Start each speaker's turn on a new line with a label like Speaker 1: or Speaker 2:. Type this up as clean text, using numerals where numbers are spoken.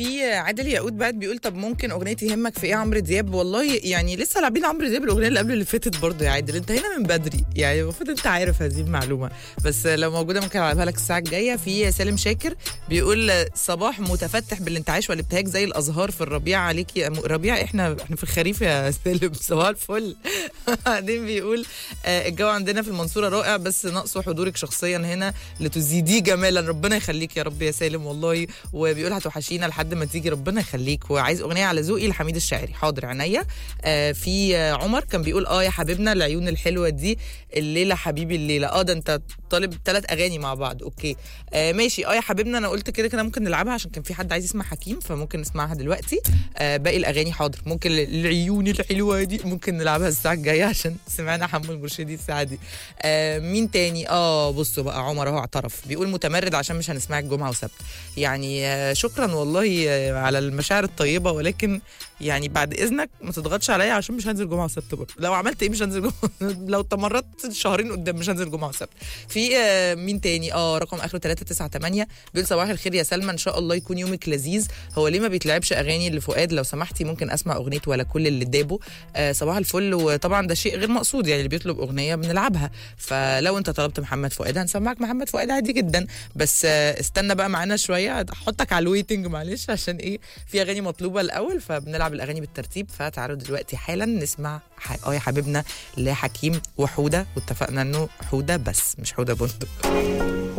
Speaker 1: في عادل ياقوت بعد بيقول طب ممكن اغنيه يهمك في ايه عمرو دياب. والله يعني لسه لاعبين عمرو دياب الاغنيه اللي قبل اللي فاتت برضه يا عادل، انت هنا من بدري يعني المفروض انت عارف هذه المعلومه، بس لو موجوده ممكن العبها لك الساعه الجايه. في سالم شاكر بيقول صباح متفتح بالانتعاش والابتهاج زي الازهار في الربيع عليك يا ربيع. احنا في الخريف يا سالم، صباح الفل. بعدين بيقول الجو عندنا في المنصوره رائع بس ناقصه حضورك شخصيا هنا لتزيديه جمالا. ربنا يخليك يا رب يا سالم والله. وبيقول هتوحشينا لحد ما تيجي، ربنا يخليك. وعايز اغنيه على ذوقي لحميد الشاعري، حاضر عينيا. في عمر كان بيقول يا حبيبنا العيون الحلوه دي الليله حبيبي الليله. ده انت طالب 3 اغاني مع بعض، اوكي ماشي. يا حبيبنا انا قلت كده كده ممكن نلعبها عشان كان في حد عايز يسمع حكيم فممكن نسمعها دلوقتي. باقي الاغاني حاضر، ممكن العيون الحلوه دي ممكن نلعبها الساعه الجايه عشان سمعنا حمو المرشدي الساعه دي. مين تاني؟ بصوا بقى عمر اهو اعترف بيقول متمرد عشان مش هنسمعك جمعه وسبت. يعني شكرا والله على المشاعر الطيبه، ولكن يعني بعد اذنك ما تضغطش عليا عشان مش هنزل جمعه وسبت برضه. لو عملت ايه مش هنزل جمعه لو تمردت شهرين قدام مش هنزل جمعه وسبت. في مين تاني؟ رقم اخره 398 بيقول صباح الخير يا سلمى، ان شاء الله يكون يومك لذيذ. هو ليه ما بيتلعبش اغاني لفؤاد لو سمحتي؟ ممكن اسمع اغنيه ولا كل اللي دابه. صباح الفل. وطبعا ده شيء غير مقصود، يعني اللي بيطلب اغنيه بنلعبها، فلو انت طلبت محمد فؤاد هنسمعك محمد فؤاد عادي جدا. بس استنى بقى معانا شويه، احطك على الويتنج معلش عشان ايه في اغاني مطلوبه الاول، فبنلعب الاغاني بالترتيب. فتعالوا دلوقتي حالا نسمع يا حبيبنا لحكيم وحوده، واتفقنا انه حوده بس مش حوده بندق.